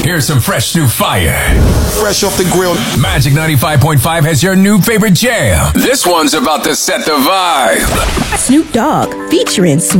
Here's some fresh new fire. Fresh off the grill. Magic 95.5 has your new favorite jam. This one's about to set the vibe. Snoop Dogg featuring